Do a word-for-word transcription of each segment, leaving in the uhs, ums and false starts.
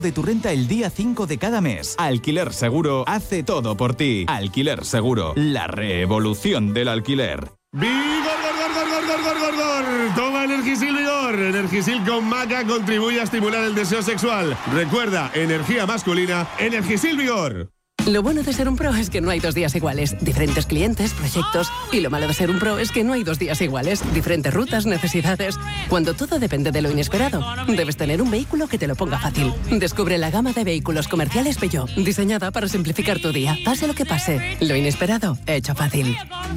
de tu renta el día cinco de cada mes. Alquiler Seguro hace todo por ti. Alquiler Seguro, la revolución del alquiler. ¡Vigor, gor, gor, gor, gor, gor, gor, gor! Toma Energisil Vigor. Energisil con maca contribuye a estimular el deseo sexual. Recuerda, energía masculina, Energisil Vigor. Lo bueno de ser un pro es que no hay dos días iguales. Diferentes clientes, proyectos. Y lo malo de ser un pro es que no hay dos días iguales. Diferentes rutas, necesidades. Cuando todo depende de lo inesperado, debes tener un vehículo que te lo ponga fácil. Descubre la gama de vehículos comerciales Peugeot, diseñada para simplificar tu día. Pase lo que pase, lo inesperado, hecho fácil.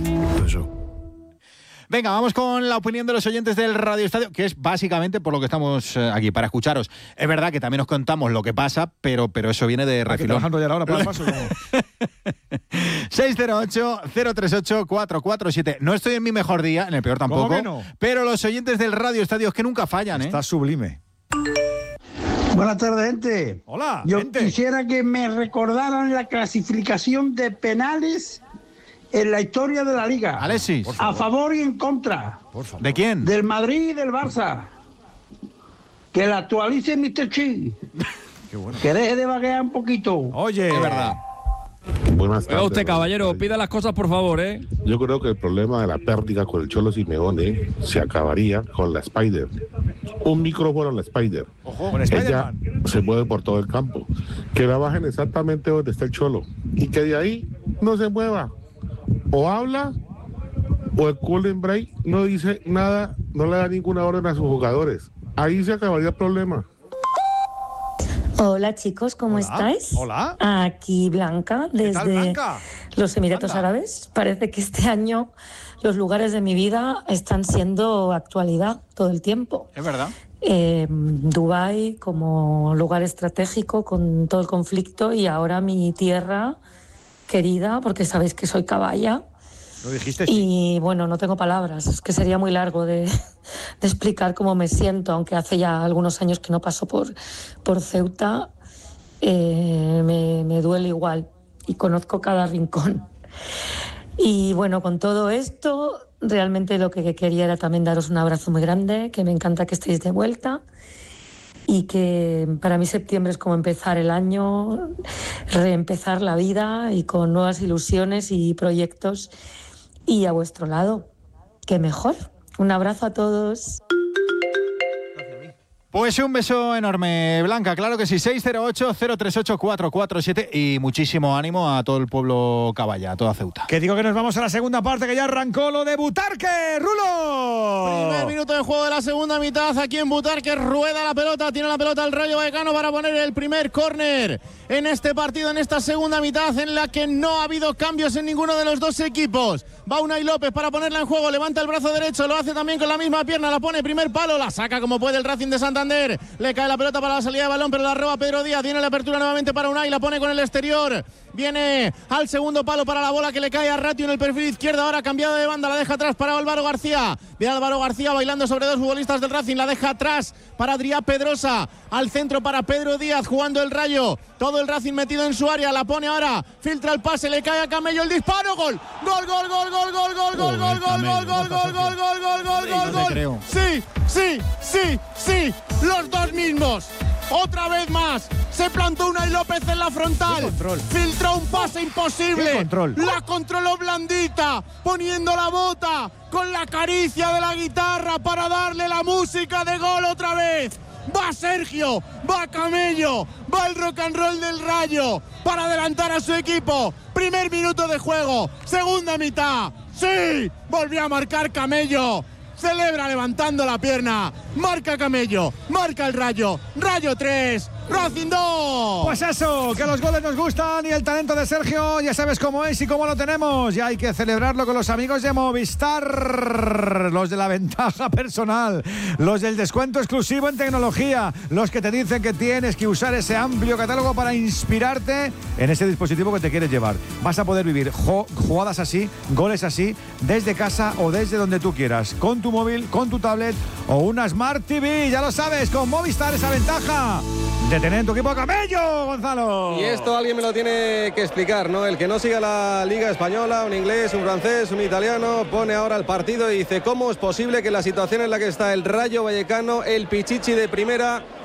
Venga, vamos con la opinión de los oyentes del Radio Estadio, que es básicamente por lo que estamos eh, aquí, para escucharos. Es verdad que también os contamos lo que pasa, pero, pero eso viene de refilón. ¿Trabajando ya la hora para el paso? seis cero ocho, cero tres ocho, cuatro cuatro siete. No estoy en mi mejor día, en el peor tampoco. ¿Cómo que no? Pero los oyentes del Radio Estadio es que nunca fallan, ¿eh? Está sublime. Buenas tardes, gente. Hola, Yo gente. quisiera que me recordaran la clasificación de penales en la historia de la Liga. Alexis. A favor y en contra. Por favor. ¿De quién? Del Madrid y del Barça. Que la actualice mister Chi. Qué bueno. Que deje de vaguear un poquito. Oye. Es verdad. Buenas tardes. Oiga usted, caballero, pida las cosas por favor, ¿eh? Yo creo que el problema de la pérdida con el Cholo Simeone se acabaría con la Spider. Un micrófono en la Spider. Ojo, con Ella Spider-Man. se mueve por todo el campo. Que la bajen exactamente donde está el Cholo. Y que de ahí no se mueva. O habla, o el cooling break no dice nada, no le da ninguna orden a sus jugadores. Ahí se acabaría el problema. Hola chicos, ¿cómo Hola. estáis? Hola. Aquí Blanca, ¿Qué tal, desde Blanca? los Emiratos Anda. Árabes. Parece que este año los lugares de mi vida están siendo actualidad todo el tiempo. Es verdad. Eh, Dubái como lugar estratégico con todo el conflicto y ahora mi tierra querida, porque sabéis que soy caballa. Lo dijiste, sí. Y bueno, no tengo palabras, es que sería muy largo de, de explicar cómo me siento, aunque hace ya algunos años que no paso por, por Ceuta, eh, me, me duele igual y conozco cada rincón. Y bueno, con todo esto, realmente lo que quería era también daros un abrazo muy grande, que me encanta que estéis de vuelta y que para mí septiembre es como empezar el año, reempezar la vida y con nuevas ilusiones y proyectos. Y a vuestro lado, qué mejor. Un abrazo a todos. Pues un beso enorme, Blanca, claro que sí. seis cero ocho, cero tres ocho, cuatro cuatro siete y muchísimo ánimo a todo el pueblo caballa, a toda Ceuta. Que digo que nos vamos a la segunda parte, que ya arrancó lo de Butarque, Rulo. Primer minuto de juego de la segunda mitad. Aquí en Butarque rueda la pelota, tiene la pelota el Rayo Vallecano para poner el primer córner en este partido, en esta segunda mitad en la que no ha habido cambios en ninguno de los dos equipos. Va Unai López para ponerla en juego, levanta el brazo derecho, lo hace también con la misma pierna, la pone primer palo, la saca como puede el Racing de Santander. Le cae la pelota para la salida de balón, pero la roba Pedro Díaz. Viene la apertura nuevamente para Unai, la pone con el exterior. Viene al segundo palo para la bola que le cae a Ratio en el perfil izquierdo. Ahora cambiado de banda, la deja atrás para Álvaro García. Viene Álvaro García bailando sobre dos futbolistas del Racing, la deja atrás para Adrián Pedrosa. Al centro para Pedro Díaz jugando el Rayo. Todo el Racing metido en su área, la pone ahora, filtra el pase, le cae a Camello el disparo, gol. Gol, gol, gol, gol, gol, gol, gol, gol, gol, gol, gol, gol, gol, gol, gol, gol, gol, gol. Sí, sí, sí, sí, los dos mismos. Otra vez más, se plantó Unai López en la frontal, filtró un pase imposible, la controló blandita, poniendo la bota con la caricia de la guitarra para darle la música de gol otra vez. Va Sergio, va Camello, va el rock and roll del Rayo para adelantar a su equipo. Primer minuto de juego, segunda mitad. Sí, volvió a marcar Camello. Celebra levantando la pierna. Marca Camello, marca el Rayo. Rayo tres, Racing dos. Pues eso, que los goles nos gustan y el talento de Sergio ya sabes cómo es y cómo lo tenemos. Y hay que celebrarlo con los amigos de Movistar, los de la ventaja personal, los del descuento exclusivo en tecnología, los que te dicen que tienes que usar ese amplio catálogo para inspirarte en ese dispositivo que te quieres llevar. Vas a poder vivir jugadas así, goles así, desde casa o desde donde tú quieras, con tu móvil, con tu tablet o una Smart T V. Ya lo sabes, con Movistar esa ventaja de tener en tu equipo a Camello, Gonzalo. Y esto alguien me lo tiene que explicar, ¿no? El que no siga la Liga Española, un inglés, un francés, un italiano, pone ahora el partido y dice, ¿cómo es posible que la situación en la que está el Rayo Vallecano, el Pichichi de primera,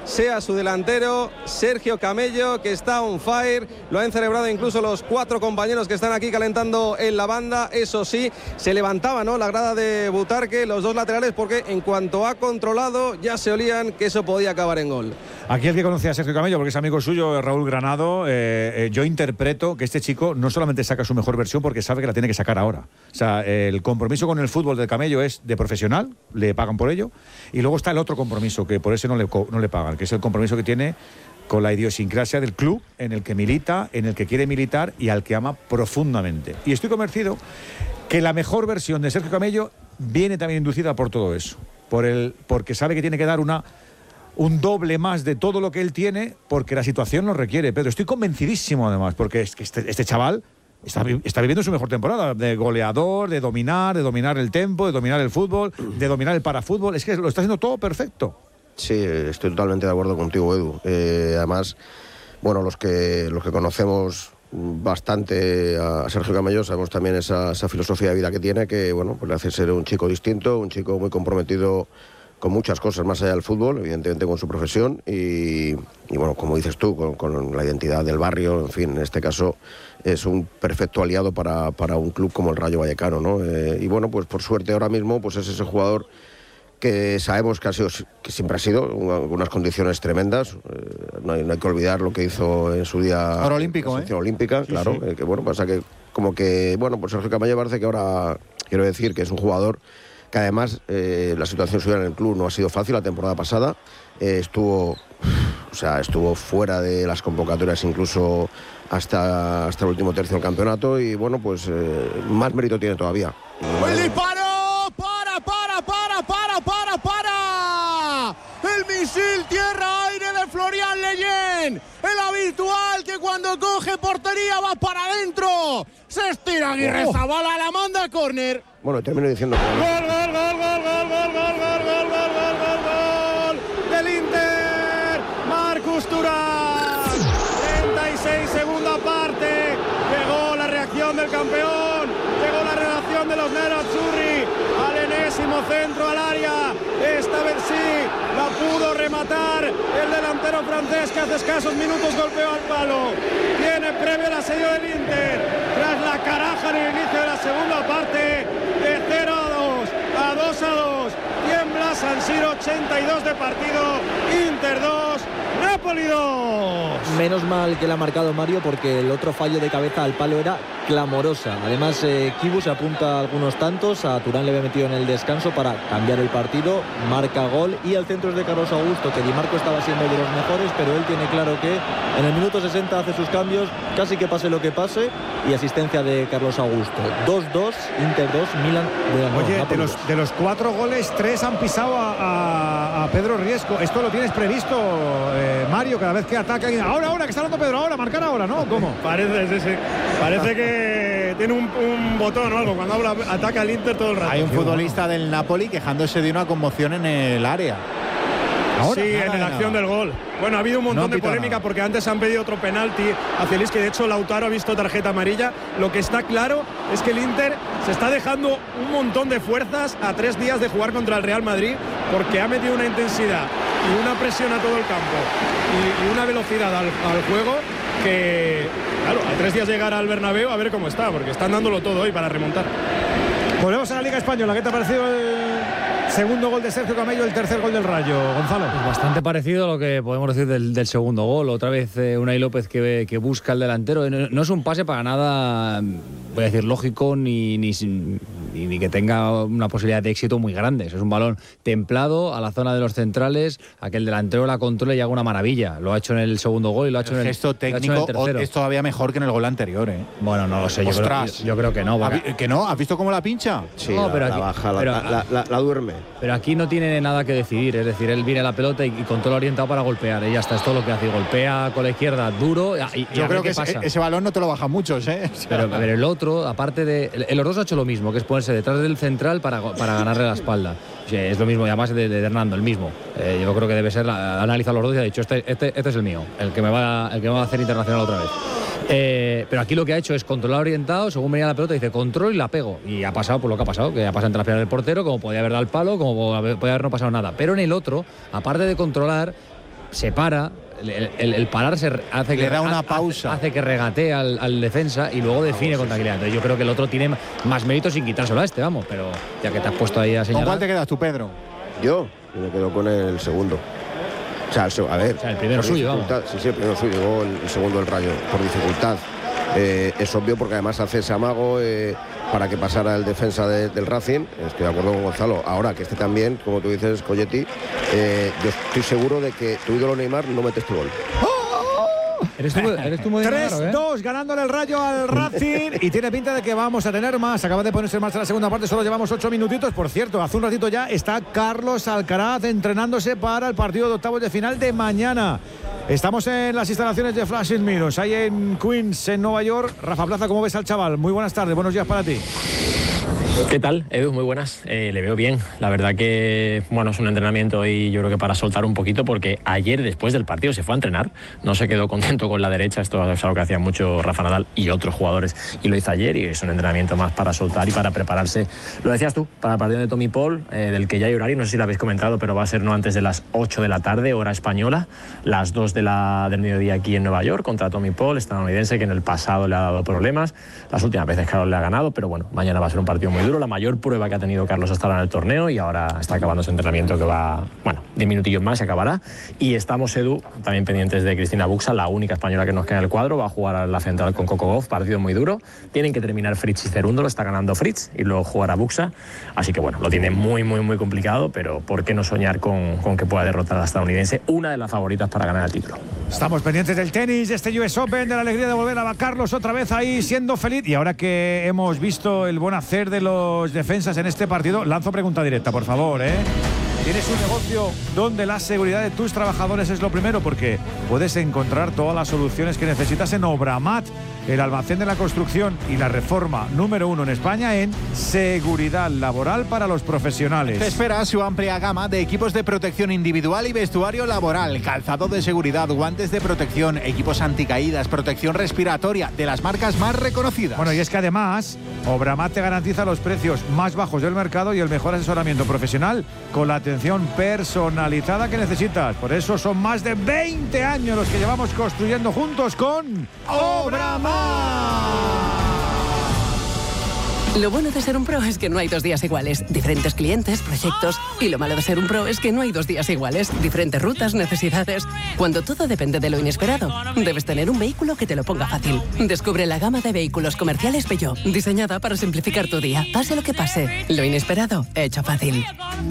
sea su delantero, Sergio Camello, que está on fire. Lo han celebrado incluso los cuatro compañeros que están aquí calentando en la banda. Eso sí, se levantaba, ¿no?, la grada de Butarque, los dos laterales, porque en cuanto ha controlado ya se olían que eso podía acabar en gol. Aquí el que conoce a Sergio Camello, porque es amigo suyo, Raúl Granado, eh, eh, yo interpreto que este chico no solamente saca su mejor versión porque sabe que la tiene que sacar ahora. O sea, el compromiso con el fútbol de Camello es de profesional, le pagan por ello, y luego está el otro compromiso, que por eso no le, no le pagan, que es el compromiso que tiene con la idiosincrasia del club en el que milita, en el que quiere militar y al que ama profundamente. Y estoy convencido que la mejor versión de Sergio Camello viene también inducida por todo eso, por el, porque sabe que tiene que dar una... un doble más de todo lo que él tiene, porque la situación lo requiere. Pero estoy convencidísimo, además, porque es que este, este chaval está, está viviendo su mejor temporada, de goleador, de dominar, de dominar el tempo, de dominar el fútbol, de dominar el parafútbol. Es que lo está haciendo todo perfecto. Sí, estoy totalmente de acuerdo contigo, Edu. Eh, además, bueno, los que, los que conocemos bastante a Sergio Camello sabemos también esa, esa filosofía de vida que tiene, que bueno, pues le hace ser un chico distinto, un chico muy comprometido con muchas cosas más allá del fútbol, evidentemente con su profesión y, y bueno, como dices tú, con, con la identidad del barrio, en fin, en este caso es un perfecto aliado para, para un club como el Rayo Vallecano, ¿no? Eh, y bueno, pues por suerte ahora mismo pues es ese jugador que sabemos que, ha sido, que siempre ha sido unas condiciones tremendas, eh, no, hay, no hay que olvidar lo que hizo en su día ahora olímpico, en la selección ¿eh? olímpica, sí, claro, sí. Eh, que bueno, pasa que como que, bueno, pues Sergio Camello parece que ahora, quiero decir, que es un jugador que además eh, la situación suya en el club no ha sido fácil. La temporada pasada eh, estuvo, o sea, estuvo fuera de las convocatorias incluso hasta, hasta el último tercio del campeonato y bueno, pues eh, más mérito tiene todavía. ¡El disparo! ¡Para, para, para, para, para, para! El misil tierra-aire de Florian Leyen, el habitual que cuando coge portería va para adentro. Se estira Aguirrezabala, la manda a córner. Bueno, termino diciendo que... ¡Gol, gol, gol, gol, gol, gol, gol, gol, gol, gol, gol, gol, gol! ¡Del Inter! ¡Marcus Thuram! treinta y seis, segunda parte. Llegó la reacción del campeón. Llegó la reacción de los nerazzurri. Al enésimo centro al área. Esta vez sí la pudo rematar el delantero francés que hace escasos minutos golpeó al palo. Tiene previo el asedio del Inter. Tras la caraja en el inicio de la segunda parte. De cero a dos, a dos a dos, tiembla San Siro, ochenta y dos de partido, Inter dos, Napoli dos. Menos mal que le ha marcado Mario porque el otro fallo de cabeza al palo era clamorosa. Además, eh, Kibu se apunta a algunos tantos, a Turán le había metido en el descanso para cambiar el partido, marca gol y el centro es de Carlos Augusto, que Di Marco estaba siendo de los mejores, pero él tiene claro que en el minuto sesenta hace sus cambios, casi que pase lo que pase, y asistencia de Carlos Augusto. dos dos, Inter dos, Milan dos. Oye, de los, de los cuatro goles, tres han pisado a, a, a Pedro Riesco. ¿Esto lo tienes previsto, eh, Mario, cada vez que ataca? Ahora, ahora, que está hablando Pedro, ahora, marcar ahora, ¿no? ¿Cómo? Parece, sí, sí. Parece que tiene un, un botón o algo. Cuando habla, ataca al Inter todo el rato. Hay un futbolista del Napoli quejándose de una conmoción en el área. Ahora, sí, en la acción del gol. Bueno, ha habido un montón no de polémica nada. porque antes han pedido otro penalti hacia el Is, que de hecho Lautaro ha visto tarjeta amarilla. Lo que está claro es que el Inter se está dejando un montón de fuerzas a tres días de jugar contra el Real Madrid, porque ha metido una intensidad y una presión a todo el campo y, y una velocidad al, al juego que, claro, a tres días de llegar al Bernabéu a ver cómo está, porque están dándolo todo hoy para remontar. Volvemos a la Liga Española. ¿Qué te ha parecido el segundo gol de Sergio Camello, el tercer gol del Rayo, Gonzalo? Pues bastante parecido a lo que podemos decir del, del segundo gol. Otra vez eh, Unai López que, que busca el delantero. No, no es un pase para nada, voy a decir, lógico ni, ni, ni, ni que tenga una posibilidad de éxito muy grande. Es un balón templado a la zona de los centrales, a que el delantero la controle y haga una maravilla. Lo ha hecho en el segundo gol y lo ha hecho el en el gesto técnico. En el tercero. Es todavía mejor que en el gol anterior, ¿eh? Bueno, no lo sé. Yo creo, yo, yo creo que no. Porque... ¿Que no? ¿Has visto cómo la pincha? Sí, no, la, pero la aquí, baja, pero, la, la, la, la duerme. Pero aquí no tiene nada que decidir, es decir, él viene a la pelota y, y controla orientado para golpear, y ya está, es todo lo que hace, y golpea con la izquierda duro. Y, y Yo creo que ese, ese balón no te lo baja muchos, ¿eh? Pero, pero el otro, aparte de. El, los dos ha hecho lo mismo, que es ponerse detrás del central para, para ganarle la espalda. O sea, es lo mismo, y además de, de Hernando, el mismo. Eh, yo creo que debe ser, ha analizado los dos y ha dicho: este, este, este es el mío, el que me va, el que me va a hacer internacional otra vez. Eh, pero aquí lo que ha hecho es controlar orientado, según venía la pelota, dice control y la pego. Y ha pasado por lo que ha pasado, que ha pasado entre la pierna del portero, como podía haber dado el palo, como podía haber no pasado nada. Pero en el otro, aparte de controlar, se para. El, el, el pararse hace que le da una ha, pausa, hace que regatee al, al defensa y luego define con tranquilidad. Entonces yo creo que el otro tiene más mérito sin quitárselo a este, vamos, pero ya que te has puesto ahí a señalar. ¿Con cuál te quedas tú, Pedro? Yo, yo me quedo con el segundo. O sea, el, a ver, o sea, el primero suyo, vamos. Sí, sí, el primero suyo, luego el, el segundo el Rayo, por dificultad. Eh, es obvio porque además hace ese amago eh, para que pasara el defensa de, del Racing. Estoy de acuerdo con Gonzalo. Ahora que este también, como tú dices, Colletti, eh, yo estoy seguro de que tu ídolo Neymar no mete este gol. Eres tú, eres tú muy tres dos, ¿eh? Ganándole el Rayo al Racing y tiene pinta de que vamos a tener más. Acaba de ponerse en marcha la segunda parte, solo llevamos ocho minutitos. Por cierto, hace un ratito ya está Carlos Alcaraz entrenándose para el partido de octavos de final de mañana. Estamos en las instalaciones de Flashing Meadows, ahí en Queens, en Nueva York. Rafa Plaza, ¿cómo ves al chaval? Muy buenas tardes, buenos días para ti. ¿Qué tal, Edu? Muy buenas. Eh, le veo bien. La verdad que, bueno, es un entrenamiento y yo creo que para soltar un poquito, porque ayer después del partido se fue a entrenar, no se quedó contento con la derecha, esto es algo que hacía mucho Rafa Nadal y otros jugadores, y lo hizo ayer, y es un entrenamiento más para soltar y para prepararse, lo decías tú, para el partido de Tommy Paul, eh, del que ya hay horario, no sé si lo habéis comentado, pero va a ser no antes de las ocho de la tarde, hora española, las dos de la, del mediodía aquí en Nueva York, contra Tommy Paul, estadounidense, que en el pasado le ha dado problemas, las últimas veces Carlos le ha ganado, pero bueno, mañana va a ser un partido muy duro, la mayor prueba que ha tenido Carlos hasta ahora en el torneo, y ahora está acabando ese entrenamiento que va, bueno, diez minutillos más y acabará. Y estamos, Edu, también pendientes de Cristina Buxa, la única española que nos queda en el cuadro, va a jugar a la central con Coco Gauff, partido muy duro. Tienen que terminar Fritz y Cerundo, lo está ganando Fritz, y luego jugará Buxa. Así que bueno, lo tiene muy, muy, muy complicado, pero ¿por qué no soñar con, con que pueda derrotar a la estadounidense, una de las favoritas para ganar el título? Estamos pendientes del tenis, de este U S Open, de la alegría de volver a Carlos otra vez ahí siendo feliz. Y ahora que hemos visto el buen hacer de los defensas en este partido, lanzo pregunta directa, por favor, ¿eh? ¿Tienes un negocio donde la seguridad de tus trabajadores es lo primero? Porque puedes encontrar todas las soluciones que necesitas en Obramat, el almacén de la construcción y la reforma número uno en España en seguridad laboral para los profesionales. Te espera su amplia gama de equipos de protección individual y vestuario laboral, calzado de seguridad, guantes de protección, equipos anticaídas, protección respiratoria, de las marcas más reconocidas. Bueno, y es que además Obramat te garantiza los precios más bajos del mercado y el mejor asesoramiento profesional con la atención personalizada que necesitas. Por eso son más de veinte años los que llevamos construyendo juntos con Obramat. Lo bueno de ser un pro es que no hay dos días iguales. Diferentes clientes, proyectos. Y lo malo de ser un pro es que no hay dos días iguales. Diferentes rutas, necesidades. Cuando todo depende de lo inesperado, debes tener un vehículo que te lo ponga fácil. Descubre la gama de vehículos comerciales Peugeot, diseñada para simplificar tu día. Pase lo que pase, lo inesperado, hecho fácil.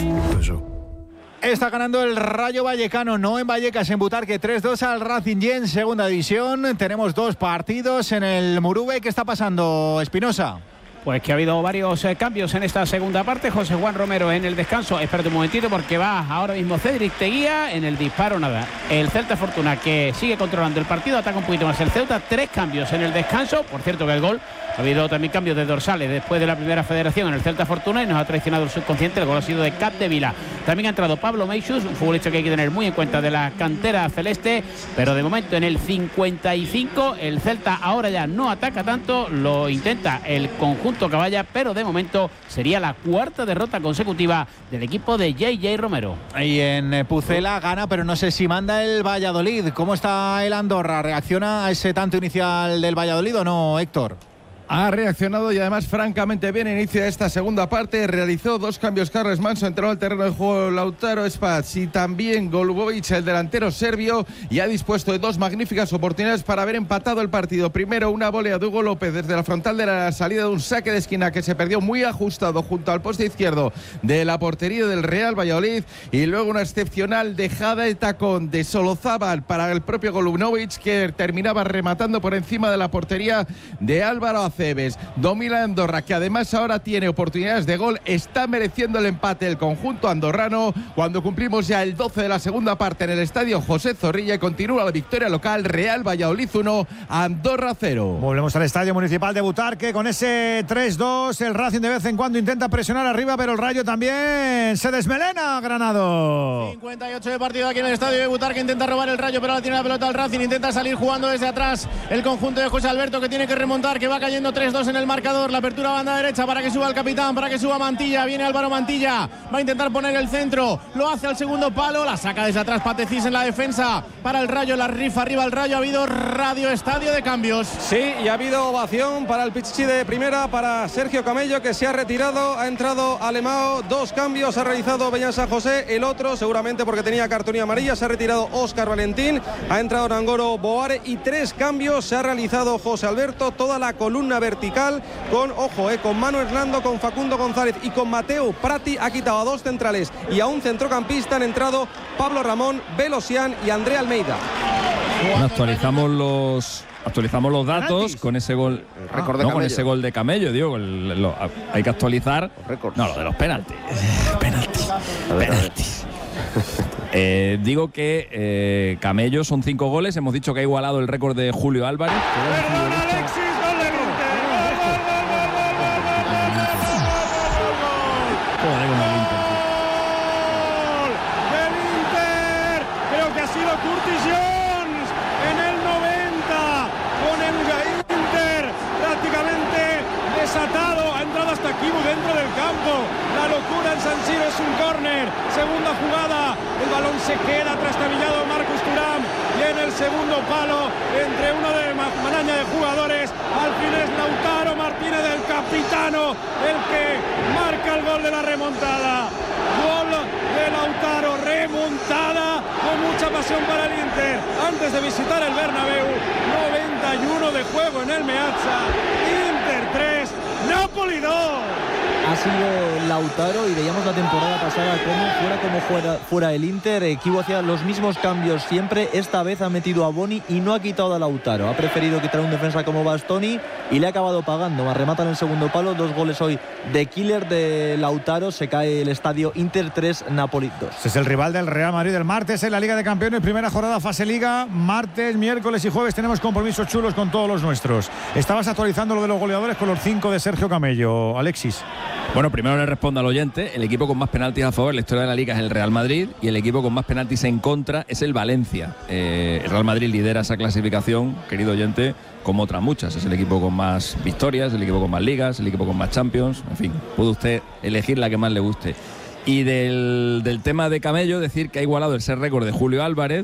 Está ganando el Rayo Vallecano, no en Vallecas, en Butarque, tres dos al Racing. Y en segunda división tenemos dos partidos en el Murube. ¿Qué está pasando, Espinosa? Pues que ha habido varios eh, cambios en esta segunda parte. José Juan Romero en el descanso. Espérate un momentito porque va ahora mismo Cédric Teguía en el disparo, nada. El Celta Fortuna, que sigue controlando el partido, ataca un poquito más el Ceuta. Tres cambios en el descanso. Por cierto que el gol, ha habido también cambios de dorsales después de la primera federación en el Celta Fortuna y nos ha traicionado el subconsciente. El gol ha sido de Capdevila. También ha entrado Pablo Meixus, un futbolista que hay que tener muy en cuenta de la cantera celeste, pero de momento en el cincuenta y cinco el Celta ahora ya no ataca tanto, lo intenta el conjunto caballa, pero de momento sería la cuarta derrota consecutiva del equipo de J J Romero. Y en Pucela gana, pero no sé si manda el Valladolid. ¿Cómo está el Andorra? ¿Reacciona a ese tanto inicial del Valladolid o no, Héctor? Ha reaccionado y además francamente bien. Inicia esta segunda parte, realizó dos cambios Carles Manso, entró al terreno de juego Lautaro Spats y también Golubovic, el delantero serbio, y ha dispuesto de dos magníficas oportunidades para haber empatado el partido. Primero una volea de Hugo López desde la frontal de la salida de un saque de esquina que se perdió muy ajustado junto al poste izquierdo de la portería del Real Valladolid, y luego una excepcional dejada de tacón de Solozábal para el propio Golubovic, que terminaba rematando por encima de la portería de Álvaro Aceves. Domina Andorra, que además ahora tiene oportunidades de gol, está mereciendo el empate el conjunto andorrano cuando cumplimos ya el doce de la segunda parte en el estadio José Zorrilla, y continúa la victoria local. Real Valladolid uno, Andorra cero. Volvemos al estadio municipal de Butarque con ese tres dos. El Racing de vez en cuando intenta presionar arriba, pero el Rayo también se desmelena. Granado. cincuenta y ocho de partido aquí en el estadio de Butarque, intenta robar el Rayo, pero ahora tiene la pelota el Racing, intenta salir jugando desde atrás el conjunto de José Alberto, que tiene que remontar, que va cayendo poniendo tres dos en el marcador. La apertura banda derecha para que suba el capitán, para que suba Mantilla. Viene Álvaro Mantilla, va a intentar poner el centro, lo hace al segundo palo, la saca desde atrás Patecís en la defensa para el Rayo, la rifa arriba el Rayo. Ha habido radio estadio de cambios. Sí, y ha habido ovación para el Pichichi de primera, para Sergio Camello, que se ha retirado. Ha entrado Alemão, dos cambios ha realizado Beñat San José, el otro seguramente porque tenía cartulina amarilla, se ha retirado Óscar Valentín, ha entrado Nangoro Boare, y tres cambios se ha realizado José Alberto. Toda la columna vertical con, ojo, eh, con Manu Hernando, con Facundo González y con Mateu Prati. Ha quitado a dos centrales y a un centrocampista. Han entrado Pablo Ramón, Velosian y André Almeida. Bueno, actualizamos los actualizamos los datos con ese gol, ah, no, no, con ese gol de Camello, digo, el, lo, hay que actualizar. No, lo de los penaltis. penaltis. penaltis. eh, digo que eh, Camello son cinco goles. Hemos dicho que ha igualado el récord de Julio Álvarez. Perdón, Alexis, gol del Inter. Joder, con el Inter. Gol del Inter. Creo que ha sido Curtis Jones en el noventa, con el Inter prácticamente desatado. Ha entrado hasta Kibu dentro del campo. La locura en San Siro, es un córner. Segunda jugada, el balón se queda trastabillado Marcus Thuram, y en el segundo palo, entre una de maraña de jugadores, al fin es Lautaro Martínez, el capitano, el que marca el gol de la remontada. Gol de Lautaro, remontada con mucha pasión para el Inter antes de visitar el Bernabéu. noventa y uno de juego en el Meazza. Inter tres, Napoli dos. Ha sido Lautaro, y veíamos la temporada pasada como fuera como fuera, fuera el Inter. Equipo hacía los mismos cambios siempre. Esta vez ha metido a Boni y no ha quitado a Lautaro. Ha preferido quitar a un defensa como Bastoni y le ha acabado pagando. Remata en el segundo palo. Dos goles hoy de killer de Lautaro. Se cae el estadio. Inter tres, Napoli dos. Este es el rival del Real Madrid el martes en la Liga de Campeones. Primera jornada fase Liga. Martes, miércoles y jueves tenemos compromisos chulos con todos los nuestros. Estabas actualizando lo de los goleadores con los cinco de Sergio Camello, Alexis. Bueno, primero le respondo al oyente. El equipo con más penaltis a favor en la historia de la Liga es el Real Madrid, y el equipo con más penaltis en contra es el Valencia. Eh, el Real Madrid lidera esa clasificación, querido oyente, como otras muchas. Es el equipo con más victorias, el equipo con más ligas, el equipo con más Champions. En fin, puede usted elegir la que más le guste. Y del, del tema de Camello, decir que ha igualado el ser récord de Julio Álvarez,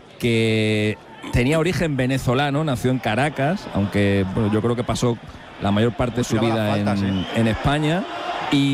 que tenía origen venezolano, nació en Caracas, aunque bueno, yo creo que pasó la mayor parte de su vida falta, en, sí. en España. Y,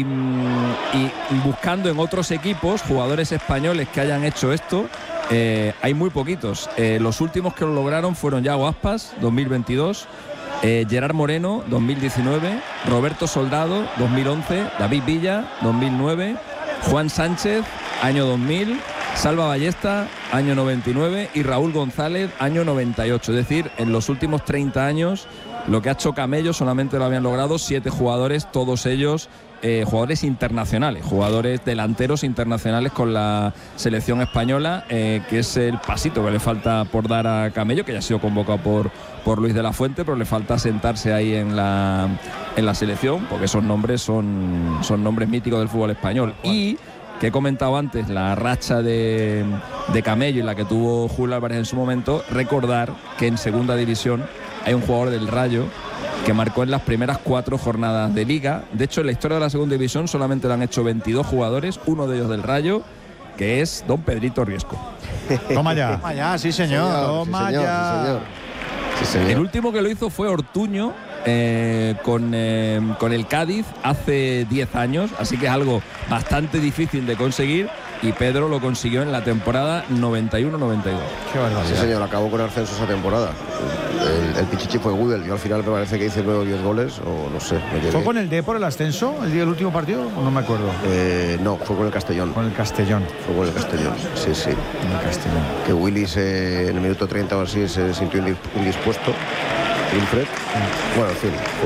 y buscando en otros equipos jugadores españoles que hayan hecho esto, eh, hay muy poquitos. Eh, los últimos que lo lograron fueron Yago Aspas, dos mil veintidós, eh, Gerard Moreno, dos mil diecinueve, Roberto Soldado, dos mil once, David Villa, dos mil nueve, Juan Sánchez, año dos mil, Salva Ballesta, año noventa y nueve, y Raúl González, año noventa y ocho. Es decir, en los últimos treinta años lo que ha hecho Camello solamente lo habían logrado siete jugadores, todos ellos eh, jugadores internacionales, jugadores delanteros internacionales con la selección española, eh, que es el pasito que le falta por dar a Camello, que ya ha sido convocado por, por Luis de la Fuente, pero le falta sentarse ahí en la, en la selección, porque esos nombres son, son nombres míticos del fútbol español. Y que he comentado antes, la racha de, de Camello y la que tuvo Julio Álvarez en su momento, recordar que en segunda división hay un jugador del Rayo que marcó en las primeras cuatro jornadas de Liga. De hecho, en la historia de la segunda división solamente lo han hecho veintidós jugadores, uno de ellos del Rayo, que es don Pedrito Riesco. Toma ya. Toma ya, sí señor. señor Toma sí, señor, ya. Sí, señor. Sí, señor. El último que lo hizo fue Ortuño, eh, con, eh, con el Cádiz hace diez años, así que es algo bastante difícil de conseguir, y Pedro lo consiguió en la temporada noventa y uno noventa y dos. Qué barbaridad. Sí, señor, acabó con ascenso esa temporada. El, el Pichichi fue Gudel. Yo al final me parece que hice nueve o diez goles, o no sé. ¿Fue con el D por el ascenso el día del último partido? ¿O no me acuerdo? Eh, no, fue con el Castellón. Con el Castellón. Fue con el Castellón, sí, sí. Con el Castellón. Que Willis eh, en el minuto treinta o así se sintió indispuesto. Wilfred. Sí. Bueno, en fin, fue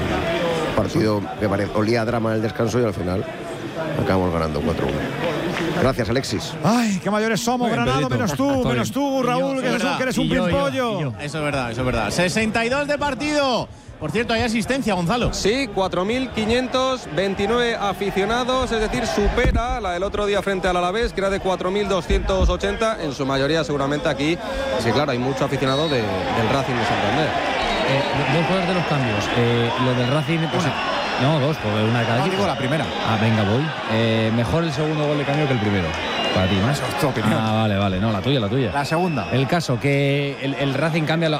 un partido que parece, olía a drama en el descanso, y al final acabamos ganando cuatro uno. Gracias, Alexis. Ay, qué mayores somos, Muy Granado, Pedrito. menos tú, Estoy. menos tú, Raúl, yo, que, eres, verdad. que eres un Y yo, pimpollo. yo, yo. Eso es verdad, eso es verdad. sesenta y dos de partido. Por cierto, hay asistencia, Gonzalo. Sí, cuatro mil quinientos veintinueve aficionados, es decir, supera la del otro día frente al Alavés, que era de cuatro mil doscientos ochenta, en su mayoría seguramente aquí. Sí, claro, hay mucho aficionado de, del Racing de Santander. Eh, dos cosas de los cambios. Eh, lo del Racing. Pues, no, dos, porque una de cada No, equipo. digo la primera. Ah, venga, voy. Eh, mejor el segundo gol de cambio que el primero. Para ti, ¿no? Esa es tu opinión. Ah, vale, vale. No, la tuya, la tuya. La segunda. El caso que el, el Racing cambia